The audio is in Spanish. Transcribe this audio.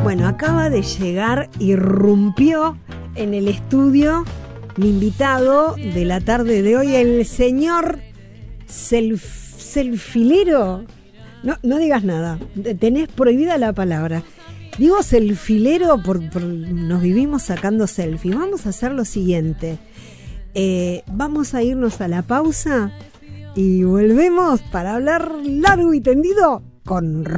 Bueno, acaba de llegar, irrumpió en el estudio mi invitado de la tarde de hoy, el señor Selfilero. No digas nada, tenés prohibida la palabra. Digo selfilero porque nos vivimos sacando selfies. Vamos a hacer lo siguiente. Vamos a irnos a la pausa y volvemos para hablar largo y tendido con